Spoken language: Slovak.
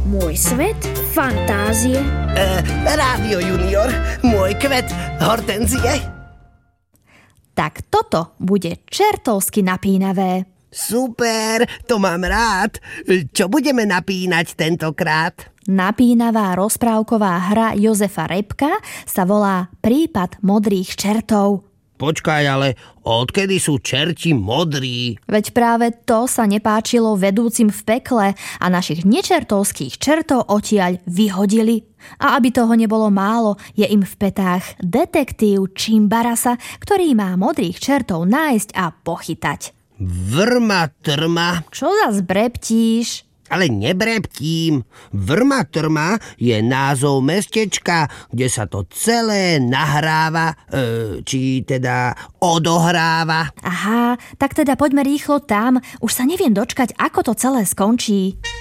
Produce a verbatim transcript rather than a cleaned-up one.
Môj svet fantázie. E, Rádio Junior, môj kvet hortenzie. Tak toto bude čertovsky napínavé. Super, to mám rád. Čo budeme napínať tentokrát? Napínavá rozprávková hra Jozefa Repka sa volá Prípad modrých čertov. Počkaj, ale odkedy sú čerti modrí? Veď práve to sa nepáčilo vedúcim v pekle a našich nečertovských čertov odtiaľ vyhodili. A aby toho nebolo málo, je im v petách detektív Čimbarasa, ktorý má modrých čertov nájsť a pochytať. Vrma trma. Čo zas breptíš? Ale nebreptím. Vrma trma je názov mestečka, kde sa to celé nahráva, e, či teda odohráva. Aha, tak teda poďme rýchlo tam. Už sa neviem dočkať, ako to celé skončí.